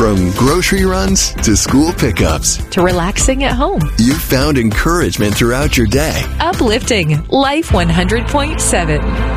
From grocery runs to school pickups, to relaxing at home. you found encouragement throughout your day. Uplifting Life 100.7.